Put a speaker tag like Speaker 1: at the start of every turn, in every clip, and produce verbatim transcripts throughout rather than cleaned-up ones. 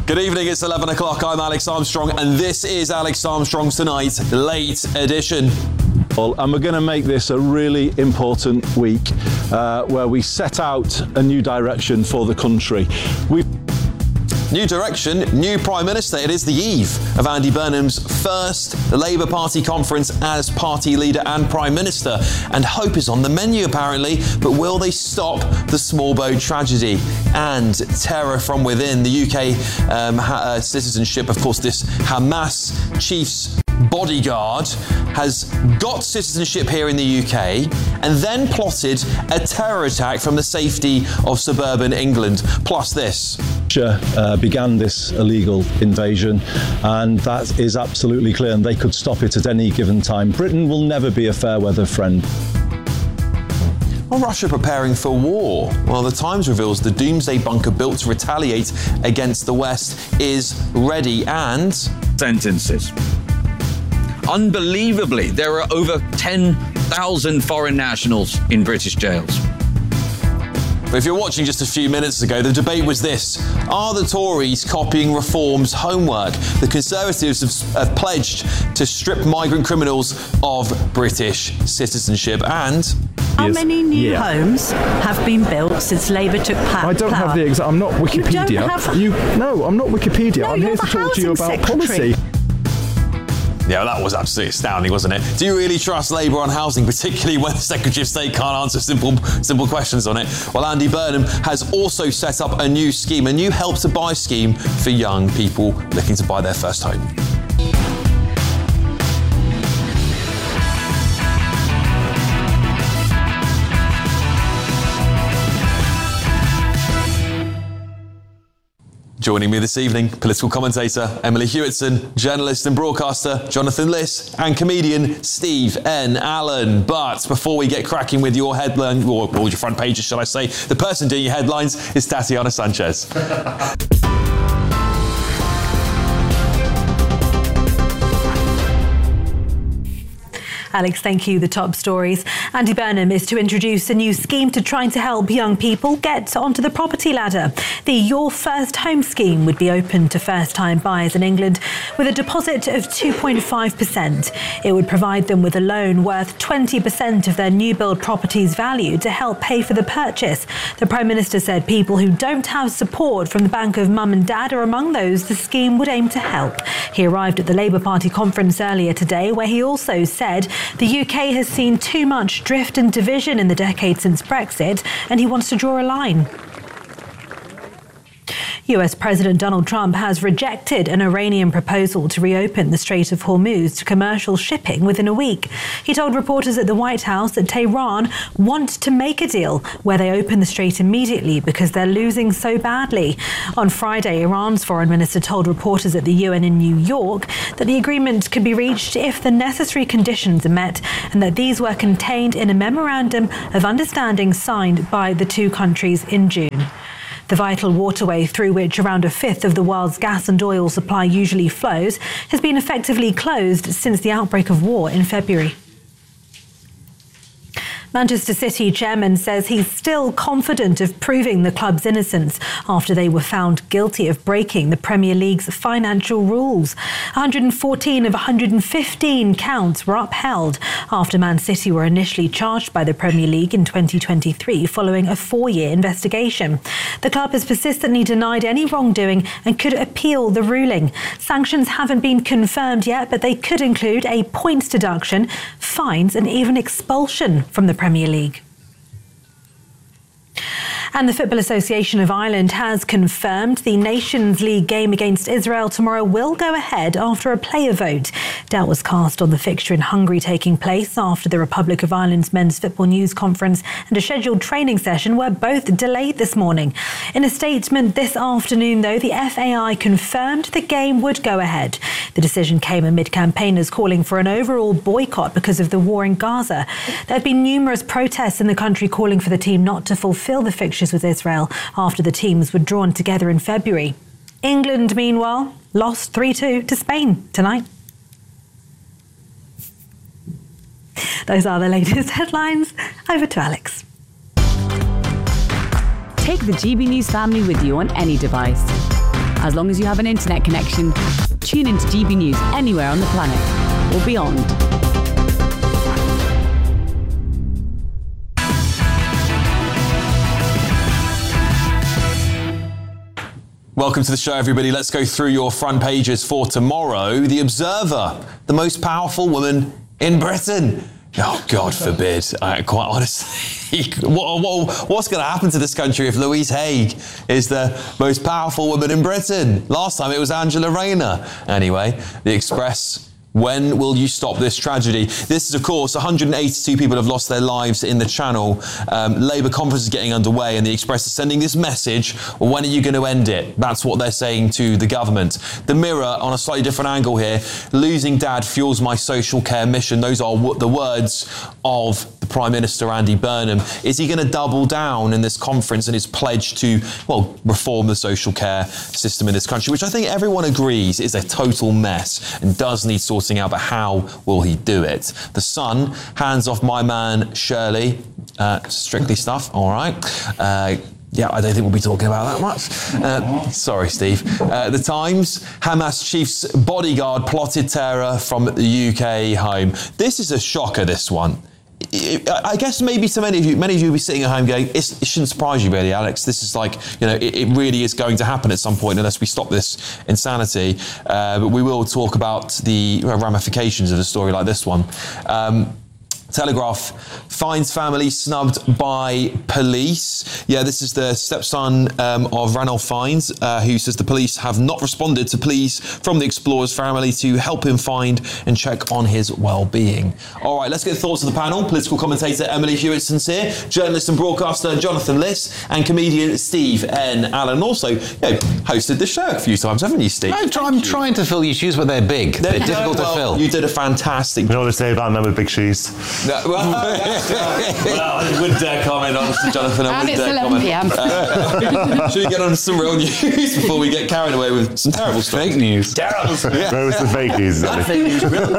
Speaker 1: Good evening, it's eleven o'clock. I'm Alex Armstrong, and this is Alex Armstrong's Tonight Late Edition.
Speaker 2: And we're going to make this a really important week uh, where we set out a new direction for the country. We've
Speaker 1: New direction, new Prime Minister. It is the eve of Andy Burnham's first Labour Party conference as party leader and Prime Minister. And hope is on the menu, apparently. But will they stop the small boat tragedy and terror from within? The U K um, ha- uh, citizenship, of course, this Hamas chief's bodyguard has got citizenship here in the U K and then plotted a terror attack from the safety of suburban England. Plus this.
Speaker 2: Uh, began this illegal invasion, and that is absolutely clear, and they could stop it at any given time. Britain will never be a fair weather friend.
Speaker 1: Well, Russia preparing for war. Well, the Times reveals the doomsday bunker built to retaliate against the West is ready and...
Speaker 3: Sentences. Unbelievably, there are over ten thousand foreign nationals in British jails.
Speaker 1: But if you're watching just a few minutes ago, the debate was this. Are the Tories copying Reform's homework? The Conservatives have, have pledged to strip migrant criminals of British citizenship. And...
Speaker 4: How
Speaker 2: Yes.
Speaker 4: many new
Speaker 2: Yeah.
Speaker 4: homes have been built since Labour took power?
Speaker 5: I don't have the exact... I'm not Wikipedia.
Speaker 4: You don't have...
Speaker 5: You, no, I'm not Wikipedia.
Speaker 4: No,
Speaker 5: I'm
Speaker 4: you're
Speaker 5: here to
Speaker 4: the
Speaker 5: talk to you
Speaker 4: housing
Speaker 5: about
Speaker 4: secretary.
Speaker 5: policy.
Speaker 1: Yeah, that was absolutely astounding, wasn't it? Do you really trust Labour on housing, particularly when the Secretary of State can't answer simple simple questions on it? Well, Andy Burnham has also set up a new scheme, a new Help to Buy scheme for young people looking to buy their first home. Joining me this evening, political commentator Emily Hewitson, journalist and broadcaster Jonathan Liss, and comedian Steve N. Allen. But before we get cracking with your headline, or, or your front pages, shall I say, the person doing your headlines is Tatiana Sanchez.
Speaker 4: Alex, thank you. The top stories. Andy Burnham is to introduce a new scheme to try to help young people get onto the property ladder. The Your First Home scheme would be open to first-time buyers in England with a deposit of two point five percent. It would provide them with a loan worth twenty percent of their new build property's value to help pay for the purchase. The Prime Minister said people who don't have support from the bank of mum and dad are among those the scheme would aim to help. He arrived at the Labour Party conference earlier today, where he also said the U K has seen too much drift and division in the decade since Brexit, and he wants to draw a line. U S President Donald Trump has rejected an Iranian proposal to reopen the Strait of Hormuz to commercial shipping within a week. He told reporters at the White House that Tehran want to make a deal where they open the strait immediately because they're losing so badly. On Friday, Iran's foreign minister told reporters at the U N in New York that the agreement could be reached if the necessary conditions are met and that these were contained in a memorandum of understanding signed by the two countries in June. The vital waterway through which around a fifth of the world's gas and oil supply usually flows has been effectively closed since the outbreak of war in February. Manchester City chairman says he's still confident of proving the club's innocence after they were found guilty of breaking the Premier League's financial rules. one hundred fourteen of one hundred fifteen counts were upheld after Man City were initially charged by the Premier League in twenty twenty-three following a four-year investigation. The club has persistently denied any wrongdoing and could appeal the ruling. Sanctions haven't been confirmed yet, but they could include a points deduction, fines and even expulsion from the Premier League. And the Football Association of Ireland has confirmed the Nations League game against Israel tomorrow will go ahead after a player vote. Doubt was cast on the fixture in Hungary taking place after the Republic of Ireland's Men's Football News Conference and a scheduled training session were both delayed this morning. In a statement this afternoon, though, the F A I confirmed the game would go ahead. The decision came amid campaigners calling for an overall boycott because of the war in Gaza. There have been numerous protests in the country calling for the team not to fulfil the fixture with Israel after the teams were drawn together in February. England, meanwhile, lost three two to Spain tonight. Those are the latest headlines. Over to Alex.
Speaker 6: Take the G B News family with you on any device. As long as you have an internet connection, tune into G B News anywhere on the planet or beyond.
Speaker 1: Welcome to the show, everybody. Let's go through your front pages for tomorrow. The Observer, the most powerful woman in Britain. Oh, God forbid. Uh, quite honestly, what, what, what's going to happen to this country if Louise Haigh is the most powerful woman in Britain? Last time it was Angela Rayner. Anyway, The Express. When will you stop this tragedy? This is, of course, one hundred eighty-two people have lost their lives in the Channel. Um, Labour conference is getting underway and the Express is sending this message. Well, when are you going to end it? That's what they're saying to the government. The Mirror, on a slightly different angle here, losing dad fuels my social care mission. Those are w- the words of the Prime Minister, Andy Burnham. Is he going to double down in this conference and his pledge to, well, reform the social care system in this country, which I think everyone agrees is a total mess and does need sorting out, but how will he do it? The Sun, hands off my man Shirley. Uh, strictly stuff, all right. Uh, yeah, I don't think we'll be talking about that much. Uh, sorry, Steve. Uh, the Times, Hamas chief's bodyguard plotted terror from the U K home. This is a shocker, this one. I guess maybe to many of you, many of you will be sitting at home going, it's, it shouldn't surprise you really, Alex. This is like, you know, it, it really is going to happen at some point unless we stop this insanity. Uh, but we will talk about the ramifications of a story like this one. Um, Telegraph finds family snubbed by police. Yeah, this is the stepson um, of Ranulph Fiennes, uh, who says the police have not responded to pleas from the explorer's family to help him find and check on his well-being. All right, let's get the thoughts of the panel. Political commentator Emily Hewitt-Sincere, journalist and broadcaster Jonathan Liss, and comedian Steve N. Allen. Also, you know, hosted the show a few times, haven't you, Steve?
Speaker 7: No, try, I'm trying to fill your shoes, but they're big. They're, they're difficult
Speaker 1: well,
Speaker 7: to fill.
Speaker 1: You did a fantastic...
Speaker 8: You know what they say about men with big shoes?
Speaker 1: No, well, well, I wouldn't dare comment, honestly, Jonathan. I
Speaker 9: and
Speaker 1: wouldn't
Speaker 9: it's
Speaker 1: dare
Speaker 9: eleven p m.
Speaker 1: Uh, should we get on to some real news before we get carried away with some terrible stuff?
Speaker 7: Fake news.
Speaker 1: Terrible stuff. Yeah.
Speaker 8: Where was the fake news?
Speaker 1: That fake news, really.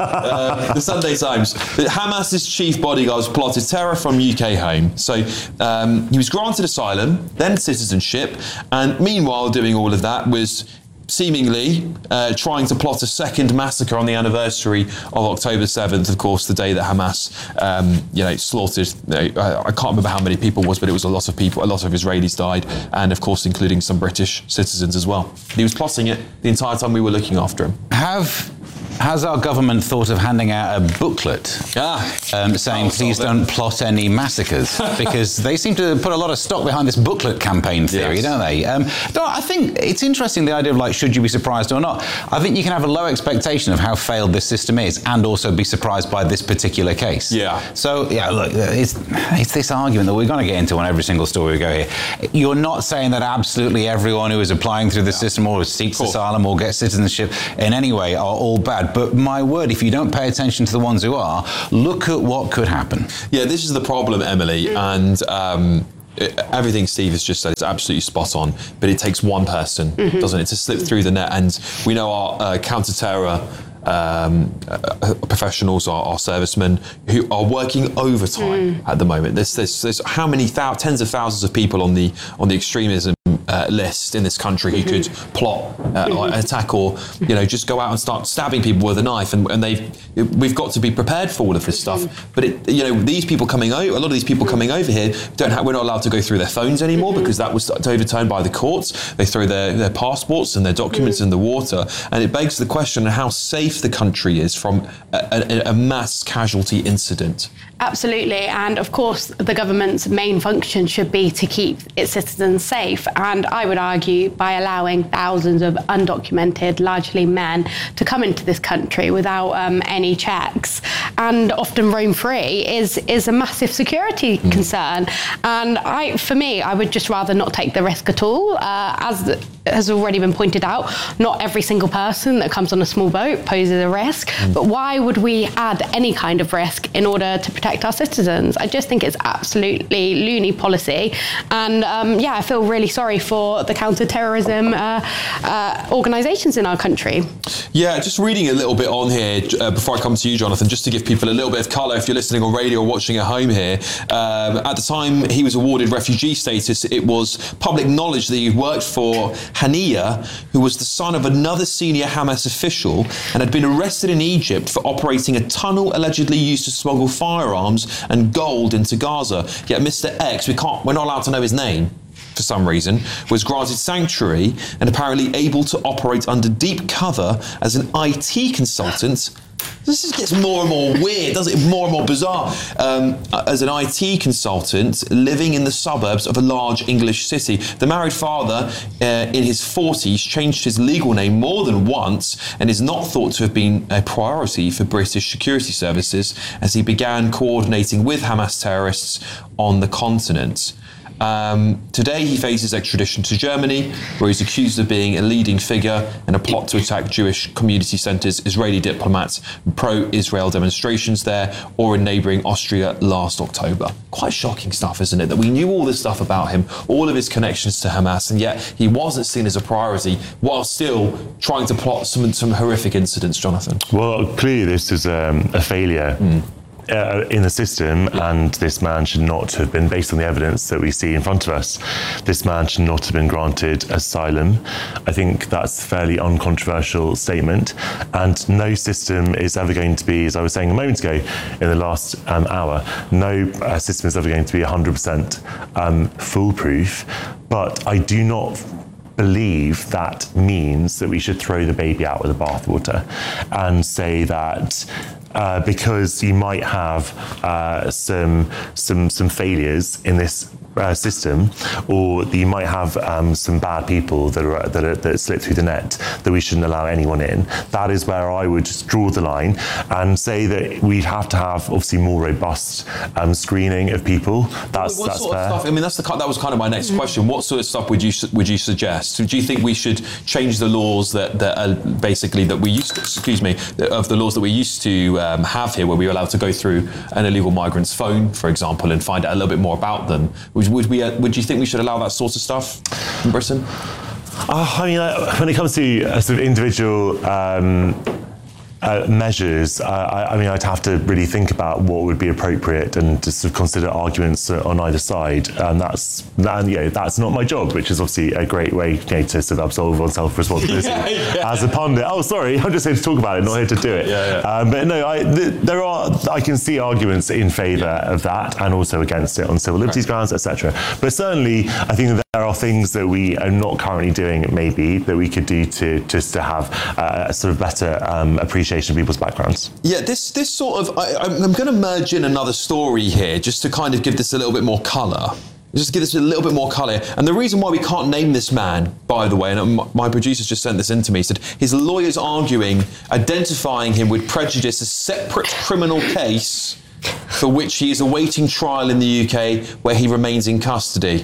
Speaker 1: uh, the Sunday Times. Hamas's chief bodyguards plotted terror from U K home. So um, he was granted asylum, then citizenship, and meanwhile doing all of that was seemingly uh, trying to plot a second massacre on the anniversary of October seventh, of course, the day that Hamas, um, you know, slaughtered, you know, I, I can't remember how many people it was, but it was a lot of people, a lot of Israelis died, and of course, including some British citizens as well. He was plotting it the entire time we were looking after him.
Speaker 7: Have... Has our government thought of handing out a booklet
Speaker 1: ah,
Speaker 7: um, saying, please don't plot any massacres? Because they seem to put a lot of stock behind this booklet campaign theory, yes. don't they? Um, no, I think it's interesting, the idea of, like, should you be surprised or not? I think you can have a low expectation of how failed this system is and also be surprised by this particular case.
Speaker 1: Yeah.
Speaker 7: So, yeah, look, it's, it's this argument that we're going to get into on every single story we go here. You're not saying that absolutely everyone who is applying through the yeah. system or seeks asylum or gets citizenship in any way are all bad. But my word, if you don't pay attention to the ones who are, look at what could happen.
Speaker 1: Yeah, this is the problem, Emily, and um, it, everything Steve has just said is absolutely spot on, but it takes one person, mm-hmm. doesn't it, to slip through the net. And we know our uh, counter-terror um, uh, professionals, our, our servicemen, who are working overtime mm. at the moment. There's, there's, there's how many thou- tens of thousands of people on the on the extremism Uh, list in this country who could plot uh, or attack or, you know, just go out and start stabbing people with a knife, and, and they've we've got to be prepared for all of this stuff. But it, you know, these people coming over, a lot of these people coming over here don't have, we're not allowed to go through their phones anymore because that was overturned by the courts. They throw their, their passports and their documents in the water, and it begs the question of how safe the country is from a, a, a mass casualty incident.
Speaker 9: Absolutely, and of course the government's main function should be to keep its citizens safe, and I would argue by allowing thousands of undocumented, largely men, to come into this country without um, any checks and often roam free is is a massive security mm. concern. And I, for me, I would just rather not take the risk at all. Uh, as the, has already been pointed out, not every single person that comes on a small boat poses a risk, mm. but why would we add any kind of risk in order to protect our citizens? I just think it's absolutely loony policy, and um, yeah, I feel really sorry for the counter-terrorism uh, uh, organisations in our country.
Speaker 1: Yeah, just reading a little bit on here uh, before I come to you, Jonathan, just to give people a little bit of colour if you're listening on radio or watching at home here. Um, at the time he was awarded refugee status, it was public knowledge that he worked for Haniya, who was the son of another senior Hamas official and had been arrested in Egypt for operating a tunnel allegedly used to smuggle firearms and gold into Gaza. Yet Mister X, we can't, we're not allowed to know his name for some reason, was granted sanctuary and apparently able to operate under deep cover as an I T consultant. This just gets more and more weird, does it? More and more bizarre. Um, as an I T consultant living in the suburbs of a large English city. The married father uh, in his forties changed his legal name more than once and is not thought to have been a priority for British security services as he began coordinating with Hamas terrorists on the continent. Um, today he faces extradition to Germany, where he's accused of being a leading figure in a plot to attack Jewish community centres, Israeli diplomats, pro-Israel demonstrations there, or in neighbouring Austria last October. Quite shocking stuff, isn't it? That we knew all this stuff about him, all of his connections to Hamas, and yet he wasn't seen as a priority while still trying to plot some, some horrific incidents, Jonathan.
Speaker 8: Well, clearly this is um, a failure. Mm. Uh, in the system, and this man should not have been, based on the evidence that we see in front of us, this man should not have been granted asylum. I think that's a fairly uncontroversial statement, and no system is ever going to be, as I was saying a moment ago in the last um, hour, no uh, system is ever going to be one hundred percent um, foolproof, but I do not believe that means that we should throw the baby out with the bathwater and say that uh, because you might have uh, some some some failures in this uh, system, or you might have um, some bad people that are that, are, that slip through the net, that we shouldn't allow anyone in. That is where I would just draw the line and say that we'd have to have obviously more robust um, screening of people. That's
Speaker 1: what
Speaker 8: that's
Speaker 1: sort
Speaker 8: fair.
Speaker 1: of stuff? I mean, that's the that was kind of my next question. What sort of stuff would you would you suggest? Do you think we should change the laws that that are basically that we used to, excuse me of the laws that we used to um, have here, where we were allowed to go through an illegal migrant's phone, for example, and find out a little bit more about them? Would, would we? Uh, would you think we should allow that sort of stuff in Britain?
Speaker 8: Uh, I mean, uh, when it comes to uh, sort of individual um, uh, measures, uh, I, I mean, I'd have to really think about what would be appropriate and to sort of consider arguments uh, on either side. And that's, that, you know, that's not my job, which is obviously a great way, you know, to sort of absolve oneself responsibility yeah, yeah. as a pundit. Oh, sorry, I'm just here to talk about it, not here to do it. Yeah, yeah. Um, but no, I, th- there are, I can see arguments in favour yeah. of that and also against it on civil liberties right. grounds, et cetera. But certainly, I think that there are things that we are not currently doing, maybe, that we could do to just to have uh, a sort of better um, appreciation of people's backgrounds.
Speaker 1: Yeah, this this sort of, I, I'm going to merge in another story here just to kind of give this a little bit more colour. Just give this a little bit more colour. And the reason why we can't name this man, by the way, and my producers just sent this in to me, said his lawyer's arguing, identifying him with prejudice, a separate criminal case for which he is awaiting trial in the U K, where he remains in custody.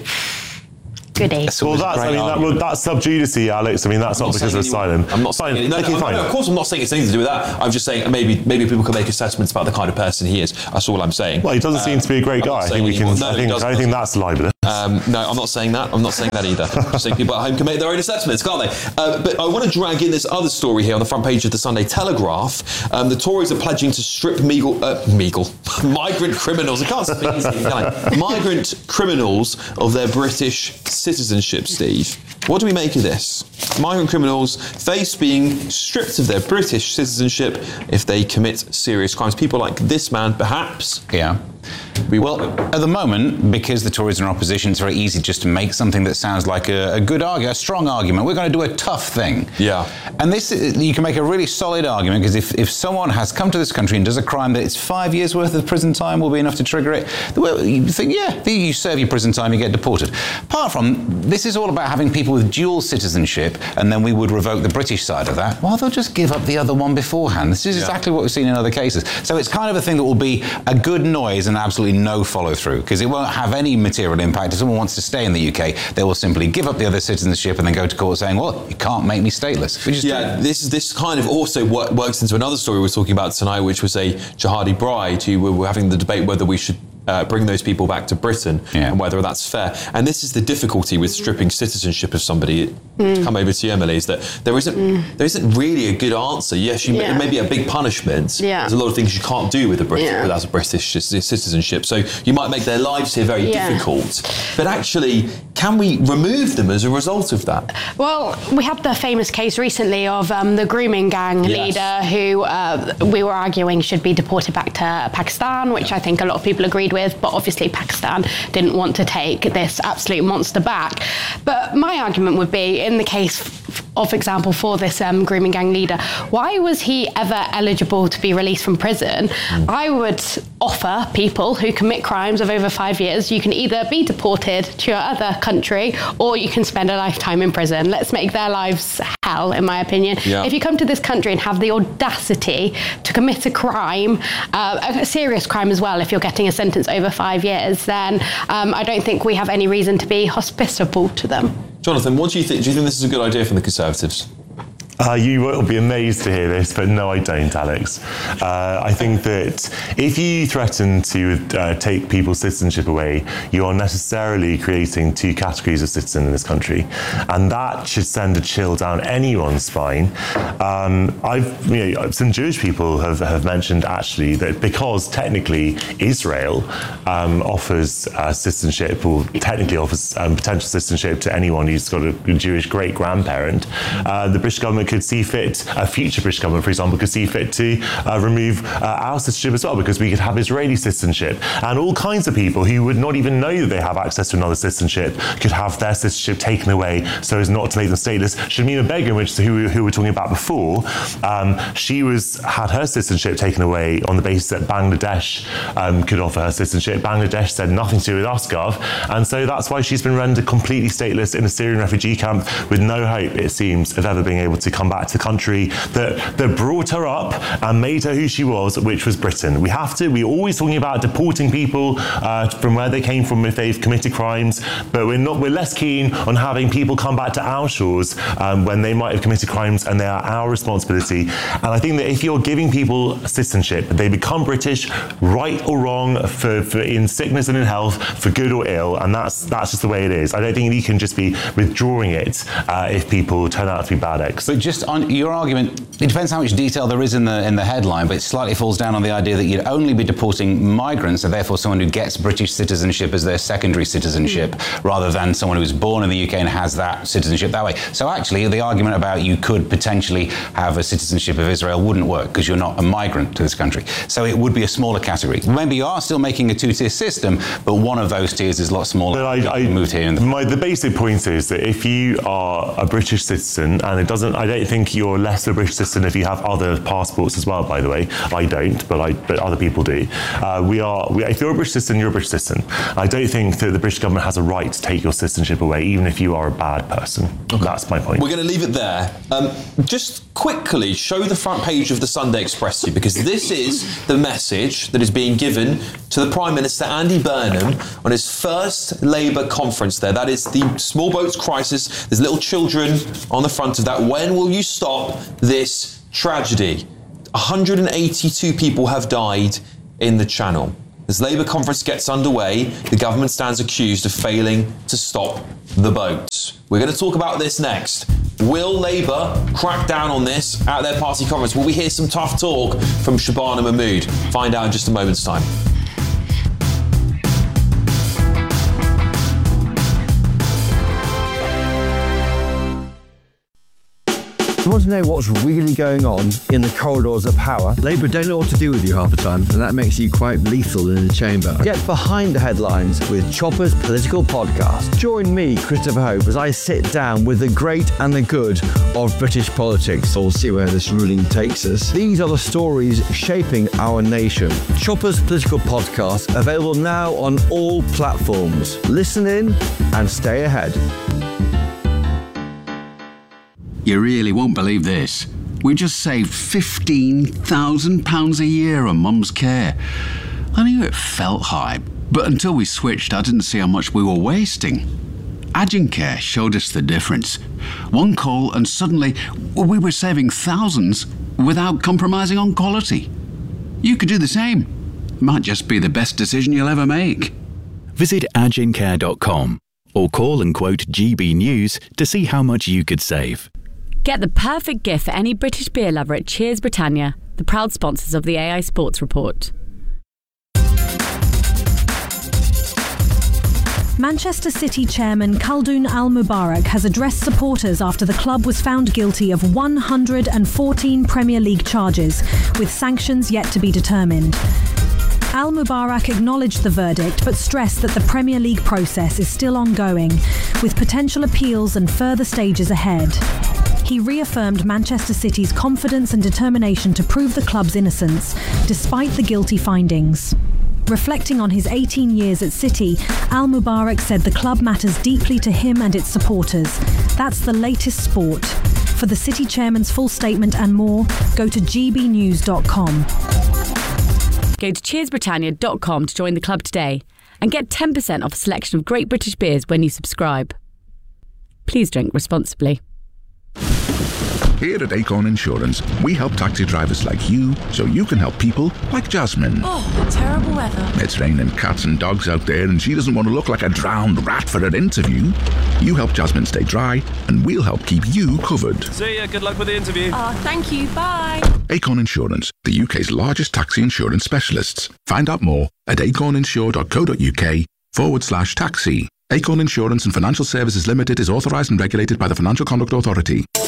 Speaker 9: Goody.
Speaker 8: Well, that's, I mean, that, well, that's sub judice, Alex. I mean, that's I'm not, not because of asylum.
Speaker 1: I'm not saying it, no, no, no, no, of course I'm not saying it's anything to do with that. I'm just saying maybe maybe people can make assessments about the kind of person he is. That's all I'm saying.
Speaker 8: Well, he doesn't um, seem to be a great guy. I think we can. No, I think, I think that's libelous.
Speaker 1: Um, no, I'm not saying that. I'm not saying that either. I'm just saying people at home can make their own assessments, can't they? Uh, but I want to drag in this other story here on the front page of the Sunday Telegraph. Um, the Tories are pledging to strip Meagle, uh, Meagle, migrant criminals. I can't speak easy, can I? Migrant criminals of their British citizenship, Steve. What do we make of this? Migrant criminals face being stripped of their British citizenship if they commit serious crimes. People like this man, perhaps.
Speaker 7: Yeah.
Speaker 1: We
Speaker 7: well, at the moment, because the Tories are in opposition, it's very easy just to make something that sounds like a, a good argument, a strong argument. We're going to do a tough thing.
Speaker 1: Yeah.
Speaker 7: And this, you can make a really solid argument, because if, if someone has come to this country and does a crime that it's five years worth of prison time will be enough to trigger it, well, you think, yeah, you serve your prison time, you get deported. Apart from, this is all about having people with dual citizenship, and then we would revoke the British side of that. Well, they'll just give up the other one beforehand. This is yeah. exactly what we've seen in other cases. So it's kind of a thing that will be a good noise and absolutely no follow through, because it won't have any material impact. If someone wants to stay in the U K, they will simply give up the other citizenship and then go to court saying, well, you can't make me stateless. We just
Speaker 1: yeah, this is this kind of also works into another story we were talking about tonight, which was a jihadi bride who we were having the debate whether we should uh, bring those people back to Britain,
Speaker 7: yeah.
Speaker 1: and whether that's fair. And this is the difficulty with stripping citizenship of somebody. Mm. Come over to you, Emily, is that there isn't mm. there isn't really a good answer. Yes, you yeah. may, maybe a big punishment.
Speaker 9: Yeah.
Speaker 1: There's a lot of things you can't do with a British
Speaker 9: yeah.
Speaker 1: without a British citizenship. So you might make their lives here very
Speaker 9: yeah.
Speaker 1: difficult. But actually, can we remove them as a result of that?
Speaker 9: Well, we had the famous case recently of um, the grooming gang
Speaker 1: yes.
Speaker 9: leader who uh, we were arguing should be deported back to Pakistan, which I think a lot of people agreed with, but obviously Pakistan didn't want to take this absolute monster back. But my argument would be, in the case, of example, for this um, grooming gang leader, why was he ever eligible to be released from prison? Mm. I would offer people who commit crimes of over five years, you can either be deported to your other country or you can spend a lifetime in prison. Let's make their lives hell, in my opinion.
Speaker 1: Yeah.
Speaker 9: If you come to this country and have the audacity to commit a crime, uh, a serious crime as well, if you're getting a sentence over five years, then um, I don't think we have any reason to be hospitable to them.
Speaker 1: Jonathan, what do you think? Do you think this is a good idea from the Conservatives?
Speaker 8: Uh, you will be amazed to hear this, but no, I don't, Alex. Uh, I think that if you threaten to uh, take people's citizenship away, you are necessarily creating two categories of citizen in this country, and that should send a chill down anyone's spine. Um, I've, you know, some Jewish people have, have mentioned actually that because technically Israel um, offers uh, citizenship, or technically offers um, potential citizenship to anyone who's got a Jewish great grandparent, uh, the British government could see fit, a future British government, for example, could see fit to uh, remove uh, our citizenship as well, because we could have Israeli citizenship. And all kinds of people who would not even know that they have access to another citizenship could have their citizenship taken away so as not to make them stateless. Shamima Begum, which who, who we were talking about before, um, she was had her citizenship taken away on the basis that Bangladesh um, could offer her citizenship. Bangladesh said nothing to do with us, Gov. And so that's why she's been rendered completely stateless in a Syrian refugee camp with no hope, it seems, of ever being able to come back to the country that, that brought her up and made her who she was, which was Britain. We have to, we're always talking about deporting people uh, from where they came from if they've committed crimes, but we're not, we're less keen on having people come back to our shores um, when they might have committed crimes, and they are our responsibility. And I think that if you're giving people citizenship, they become British, right or wrong, for, for in sickness and in health, for good or ill, and that's that's just the way it is. I don't think you can just be withdrawing it uh, if people turn out to be bad eggs.
Speaker 7: But just on your argument, it depends how much detail there is in the in the headline, but it slightly falls down on the idea that you'd only be deporting migrants, and therefore someone who gets British citizenship as their secondary citizenship, mm. rather than someone who was born in the U K and has that citizenship that way. So actually, the argument about you could potentially have a citizenship of Israel wouldn't work because you're not a migrant to this country. So it would be a smaller category. Maybe you are still making a two-tier system, but one of those tiers is a lot smaller.
Speaker 8: But I, I moved here. In the, my, the basic point is that if you are a British citizen, and it doesn't, I don't think you're less of a British citizen if you have other passports as well, by the way. I don't, but I, but other people do. Uh, we are, we, if you're a British citizen, you're a British citizen. I don't think that the British government has a right to take your citizenship away, even if you are a bad person. Okay. That's my point.
Speaker 1: We're going to leave it there. Um, just quickly show the front page of the Sunday Express to you, because this is the message that is being given to the Prime Minister, Andy Burnham, on his first Labour conference there. That is the small boats crisis. There's little children on the front of that. When will you stop this tragedy? one hundred eighty-two people have died in the Channel. As Labour conference gets underway, the government stands accused of failing to stop the boats. We're going to talk about this next. Will Labour crack down on this at their party conference? Will we hear some tough talk from Shabana Mahmood? Find out in just a moment's time.
Speaker 10: You want to know what's really going on in the corridors of power? Labour don't know what to do with you half the time, and that makes you quite lethal in the chamber. Get behind the headlines with Chopper's Political Podcast. Join me, Christopher Hope, as I sit down with the great and the good of British politics. We'll see where this ruling takes us. These are the stories shaping our nation. Chopper's Political Podcast, available now on all platforms. Listen in and stay ahead.
Speaker 11: You really won't believe this. We just saved fifteen thousand pounds a year on Mum's care. I knew it felt high, but until we switched, I didn't see how much we were wasting. Agencare showed us the difference. One call and suddenly we were saving thousands without compromising on quality. You could do the same. Might just be the best decision you'll ever make.
Speaker 12: Visit agincare dot com or call and quote G B News to see how much you could save.
Speaker 6: Get the perfect gift for any British beer lover at Cheers Britannia, the proud sponsors of the A I Sports Report.
Speaker 4: Manchester City chairman Khaldoon Al-Mubarak has addressed supporters after the club was found guilty of one hundred fourteen Premier League charges, with sanctions yet to be determined. Al-Mubarak acknowledged the verdict but stressed that the Premier League process is still ongoing, with potential appeals and further stages ahead. He reaffirmed Manchester City's confidence and determination to prove the club's innocence, despite the guilty findings. Reflecting on his eighteen years at City, Al-Mubarak said the club matters deeply to him and its supporters. That's the latest sport. For the City chairman's full statement and more, go to g b news dot com.
Speaker 6: Go to cheers britannia dot com to join the club today and get ten percent off a selection of great British beers when you subscribe. Please drink responsibly.
Speaker 13: Here at Acorn Insurance, we help taxi drivers like you so you can help people like Jasmine.
Speaker 14: Oh, terrible weather.
Speaker 13: It's raining cats and dogs out there and she doesn't want to look like a drowned rat for her interview. You help Jasmine stay dry and we'll help keep you covered.
Speaker 14: See ya, good luck with the interview. Oh, thank you, bye.
Speaker 13: Acorn Insurance, the U K's largest taxi insurance specialists. Find out more at acorninsure dot co dot uk forward slash taxi. Acorn Insurance and Financial Services Limited is authorised and regulated by the Financial Conduct Authority.